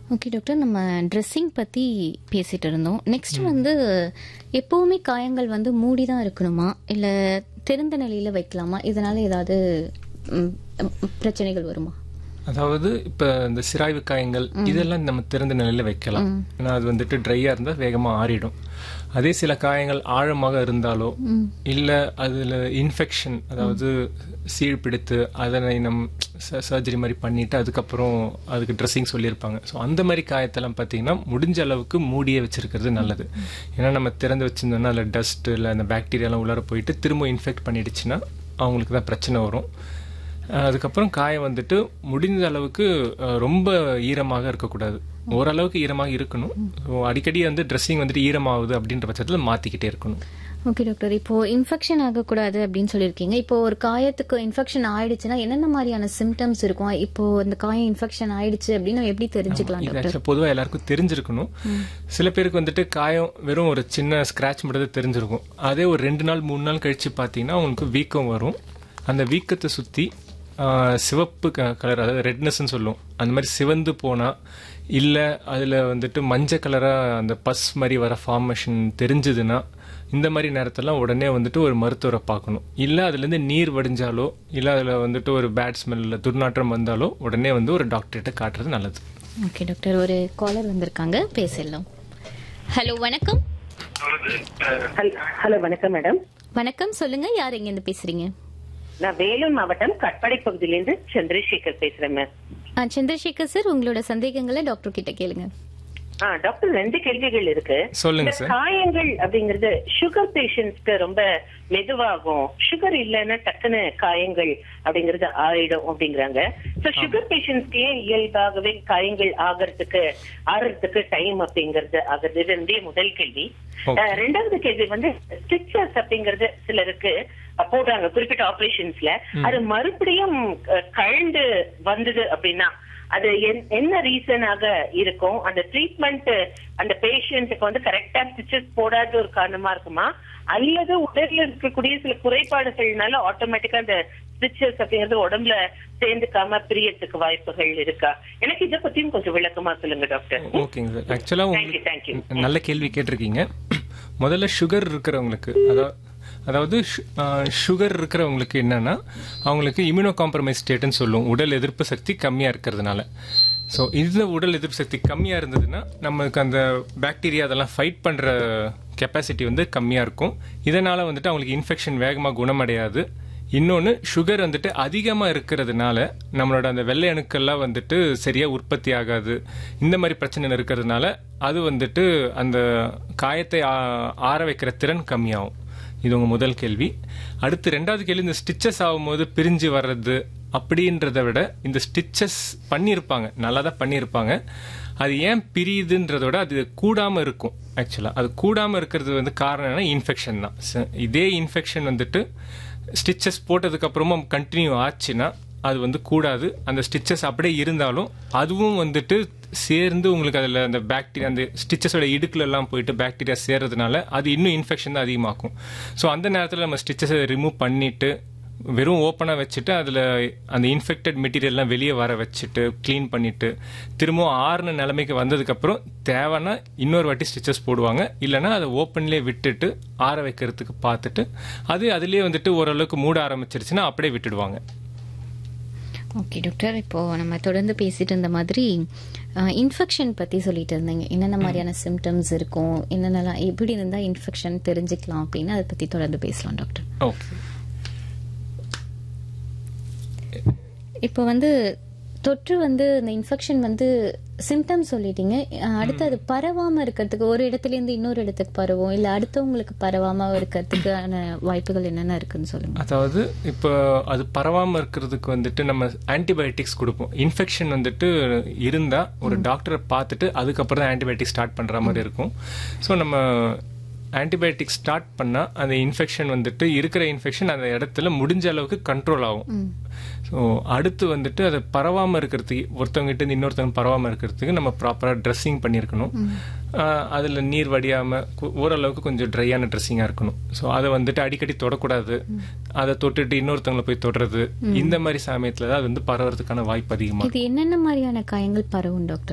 Okay doctor, நம்ம dressing பற்றி பேசிகிட்டு இருந்தோம். நெக்ஸ்ட் வந்து எப்போவுமே காயங்கள் வந்து மூடி தான் இருக்கணுமா, இல்லை திறந்த நிலையில் வைக்கலாமா? இதனால் ஏதாவது பிரச்சனைகள் வருமா? அதாவது இப்போ இந்த சிராய்வு காயங்கள் இதெல்லாம் நம்ம திறந்த நிலையில் வைக்கலாம். ஏன்னா அது வந்துட்டு ட்ரையாக இருந்தால் வேகமாக ஆறிடும். அதே சில காயங்கள் ஆழமாக இருந்தாலோ இல்லை அதில் இன்ஃபெக்ஷன், அதாவது சீழ் பிடித்து அதனை சர்ஜரி மாதிரி பண்ணிட்டு அதுக்கப்புறம் அதுக்கு ட்ரெஸ்ஸிங் சொல்லியிருப்பாங்க. ஸோ அந்த மாதிரி காயத்தெல்லாம் பார்த்தீங்கன்னா முடிஞ்ச அளவுக்கு மூடியே வச்சிருக்கிறது நல்லது. ஏன்னா நம்ம திறந்து வச்சிருந்தோம்னா அதில் டஸ்ட் இல்லை அந்த பாக்டீரியாலாம் உள்ளார போயிட்டு திரும்ப இன்ஃபெக்ட் பண்ணிடுச்சுன்னா அவங்களுக்கு தான் பிரச்சனை வரும். அதுக்கப்புறம் காயம் வந்துட்டு முடிஞ்ச அளவுக்கு ரொம்ப ஈரமாக இருக்கக்கூடாது, ஓரளவுக்கு ஈரமாக இருக்கணும். அடிக்கடி வந்து ட்ரெஸ்ஸிங் வந்துட்டு ஈரமாகுது அப்படின்ற பட்சத்தில் மாற்றிக்கிட்டே இருக்கணும். ஓகே டாக்டர், இப்போ இன்ஃபெக்ஷன் ஆகக்கூடாது அப்படின்னு சொல்லியிருக்கீங்க. இப்போ ஒரு காயத்துக்கு இன்ஃபெக்ஷன் ஆயிடுச்சுன்னா என்னென்ன மாதிரியான சிம்டம்ஸ் இருக்கும்? இப்போ இந்த காயம் இன்ஃபெக்ஷன் ஆயிடுச்சு அப்படின்னு எப்படி தெரிஞ்சுக்கலாம் டாக்டர்? பொதுவாக எல்லாருக்கும் தெரிஞ்சிருக்கணும். சில பேருக்கு வந்துட்டு காயம் வெறும் ஒரு சின்ன ஸ்கிராட்ச் மட்டும் தெரிஞ்சிருக்கும். அதே ஒரு 2 நாள் 3 நாள் கழிச்சு பார்த்தீங்கன்னா அவங்களுக்கு வீக்கம் வரும். அந்த வீக்கத்தை சுற்றி சிவப்பு கலர், அதாவது ரெட்னஸ்ன்னு சொல்லுவோம், அந்த மாதிரி சிவந்து போனால் இல்லை அதில் வந்துட்டு மஞ்சள் கலராக அந்த பஸ் மாதிரி வர ஃபார்மேஷன் தெரிஞ்சதுன்னா இந்த மாதிரி நேரத்தெல்லாம் உடனே வந்துட்டு ஒரு மருத்துவரை பார்க்கணும். இல்லை அதுலேருந்து நீர் வடிஞ்சாலோ இல்லை அதில் வந்துட்டு ஒரு பேட் ஸ்மெல்ல துர்நாற்றம் வந்தாலோ உடனே வந்து ஒரு டாக்டர்கிட்ட காட்டுறது நல்லது. ஓகே டாக்டர், ஒரு காலர் வந்திருக்காங்க, பேசலாம். ஹலோ, வணக்கம். ஹலோ, வணக்கம் மேடம். வணக்கம், சொல்லுங்க, யார் எங்கேருந்து பேசுறீங்க? நான் வேலூர் மாவட்டம் கட்பாடி பகுதியிலிருந்து சந்திரசேகர் பேசுறேன் மேம். சந்திரசேகர் சார், உங்களோட சந்தேகங்களை டாக்டர் கிட்ட கேளுங்க. டாக்டர், 2 கேள்விகள் இருக்கு. சொல்லுங்க சார். காயங்கள் அப்படிங்கறது சுகர் பேஷண்ட்ஸ்க்கு ரொம்ப மெதுவாகும், சுகர் இல்லைன்னா டக்குன்னு காயங்கள் அப்படிங்கறது ஆயிடும் அப்படிங்கிறாங்க. சோ சுகர் பேஷண்ட்ஸ்க்கு இயல்பாகவே காயங்கள் ஆகிறதுக்கு டைம் அப்படிங்கறது ஆகுறது. இது முதல் கேள்வி. 2வது கேள்வி வந்து ஸ்டிச்சஸ் அப்படிங்கறது சிலருக்கு போடுறாங்க குறிப்பிட்ட ஆபரேஷன்ஸ்ல, அது மறுபடியும் கழண்டு வந்தது அப்படின்னா அது என்ன ரீசனாக இருக்கும்? அந்த ட்ரீட்மெண்ட் அந்த பேஷண்ட்டுக்கு வந்து கரெக்டா ஸ்டிச்சஸ் போடாத ஒரு காரணமா இருக்குமா, அல்லது உடல்ல இருக்கக்கூடிய சில குறைபாடுகள்னால ஆட்டோமேட்டிக்கா அந்த ஸ்டிச்சஸ் அப்படிங்கிறது உடம்புல சேர்ந்துக்காம பிரியறதுக்கு வாய்ப்புகள் இருக்கா? எனக்கு இதை பத்தியும் கொஞ்சம் விளக்கமா சொல்லுங்க டாக்டர். ஓகேங்க சார். ஆக்சுவலா தேங்க்யூ. நல்ல கேள்வி கேட்டிருக்கீங்க. முதல்ல சுகர் இருக்கிறவங்களுக்கு, அதாவது சுகர் இருக்கிறவங்களுக்கு என்னன்னா அவங்களுக்கு இம்யூனோ காம்ப்ரமைஸ் ஸ்டேட்னு சொல்லுவோம், உடல் எதிர்ப்பு சக்தி கம்மியாக இருக்கிறதுனால. ஸோ இந்த உடல் எதிர்ப்பு சக்தி கம்மியாக இருந்ததுன்னா நமக்கு அந்த பாக்டீரியா அதெல்லாம் ஃபைட் பண்ணுற கெப்பாசிட்டி வந்து கம்மியாக இருக்கும். இதனால் வந்துட்டு அவங்களுக்கு இன்ஃபெக்ஷன் வேகமாக குணமடையாது. இன்னொன்று, சுகர் வந்துட்டு அதிகமாக இருக்கிறதுனால நம்மளோட அந்த வெள்ளை அணுக்கள்லாம் வந்துட்டு சரியாக உற்பத்தி ஆகாது. இந்த மாதிரி பிரச்சனை இருக்கிறதுனால அது வந்துட்டு அந்த காயத்தை ஆற வைக்கிற திறன் கம்மியாகும். இது உங்கள் முதல் கேள்வி. அடுத்து 2வது கேள்வி, இந்த ஸ்டிச்சஸ் ஆகும்போது பிரிஞ்சு வர்றது அப்படின்றத விட இந்த ஸ்டிச்சஸ் பண்ணியிருப்பாங்க, நல்லா தான் பண்ணியிருப்பாங்க, அது ஏன் பிரியுதுன்றத விட அது கூடாமல் இருக்கும். ஆக்சுவலாக அது கூடாமல் இருக்கிறது வந்து காரணம் என்ன? இன்ஃபெக்ஷன் தான். இதே இன்ஃபெக்ஷன் வந்துட்டு ஸ்டிச்சஸ் போட்டதுக்கப்புறமா கண்டினியூ ஆச்சுன்னா அது வந்து கூடாது. அந்த ஸ்டிச்சஸ் அப்படியே இருந்தாலும் அதுவும் வந்துட்டு சேர்ந்து உங்களுக்கு அதில் அந்த பாக்டீரியா, அந்த ஸ்டிச்சஸோட இடுக்குலெல்லாம் போயிட்டு பாக்டீரியா சேர்றதுனால அது இன்னும் இன்ஃபெக்ஷன் தான் அதிகமாக்கும். ஸோ அந்த நேரத்தில் நம்ம ஸ்டிச்சஸை ரிமூவ் பண்ணிவிட்டு வெறும் ஓப்பனாக வச்சுட்டு அதில் அந்த இன்ஃபெக்டட் மெட்டீரியல்லாம் வெளியே வர வச்சுட்டு க்ளீன் பண்ணிவிட்டு திரும்பவும் ஆறுன நிலைமைக்கு வந்ததுக்கப்புறம் தேவைன்னா இன்னொரு வாட்டி ஸ்டிச்சஸ் போடுவாங்க. இல்லைனா அதை ஓப்பன்லேயே விட்டுட்டு ஆற வைக்கிறதுக்கு பார்த்துட்டு அது அதுலேயே வந்துட்டு ஓரளவுக்கு மூட ஆரம்பிச்சிருச்சுன்னா அப்படியே விட்டுடுவாங்க. ஓகே டாக்டர், இப்போது நம்ம தொடர்ந்து பேசிட்டு இருந்த மாதிரி இன்ஃபெக்ஷன் பற்றி சொல்லிட்டு இருந்தீங்க. என்னென்ன மாதிரியான சிம்டம்ஸ் இருக்கும், என்னென்னலாம் எப்படி இருந்தால் இன்ஃபெக்ஷன் தெரிஞ்சுக்கலாம் அப்படின்னு அதை பற்றி தொடர்ந்து பேசலாம் டாக்டர். ஓகே. இப்போ வந்து தொற்று வந்து இந்த இன்ஃபெக்ஷன் வந்து சிம்டம்ஸ் சொல்லிட்டீங்க. அடுத்து அது பரவாமல் இருக்கிறதுக்கு, ஒரு இடத்துலேருந்து இன்னொரு இடத்துக்கு பரவும், இல்லை அடுத்தவங்களுக்கு பரவாமல் இருக்கிறதுக்கான வாய்ப்புகள் என்னென்ன இருக்குன்னு சொல்லுங்கள். அதாவது இப்போ அது பரவாமல் இருக்கிறதுக்கு வந்துட்டு நம்ம ஆன்டிபயோட்டிக்ஸ் கொடுப்போம். இன்ஃபெக்ஷன் வந்துட்டு இருந்தால் ஒரு டாக்டரை பார்த்துட்டு அதுக்கப்புறம் தான் ஆன்டிபயோட்டிக் ஸ்டார்ட் பண்ணுற மாதிரி இருக்கும். ஸோ நம்ம ஆன்டிபயோட்டிக் ஸ்டார்ட் பண்ணால் அந்த இன்ஃபெக்ஷன் வந்துட்டு இருக்கிற இன்ஃபெக்ஷன் அந்த இடத்துல முடிஞ்ச அளவுக்கு கண்ட்ரோல் ஆகும். ஸோ அடுத்து வந்துட்டு அதை பரவாமல் இருக்கிறதுக்கு, ஒருத்தவங்ககிட்ட இன்னொருத்தவங்க பரவாமல் இருக்கிறதுக்கு நம்ம ப்ராப்பராக ட்ரெஸ்ஸிங் பண்ணியிருக்கணும். அதில் நீர் வடியாமல் ஓரளவுக்கு கொஞ்சம் ட்ரையான ட்ரெஸ்ஸிங்காக இருக்கணும். ஸோ அதை வந்துட்டு அடிக்கடி தொடக்கூடாது. அதை தொட்டுட்டு இன்னொருத்தவங்களை போய் தொடுறது, இந்த மாதிரி சமயத்தில் தான் அது வந்து பரவறதுக்கான வாய்ப்பு அதிகமாக. இது என்னென்ன மாதிரியான காயங்கள் பரவும் டாக்டர்?